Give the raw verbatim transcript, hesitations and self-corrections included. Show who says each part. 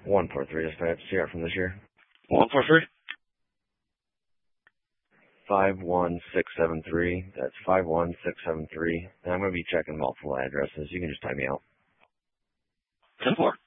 Speaker 1: one four three, dispatch. C R from this year.
Speaker 2: one four three?
Speaker 1: five one six seven three. That's five one six seven three. And I'm going to be checking multiple addresses. You can just type me out.
Speaker 2: ten four.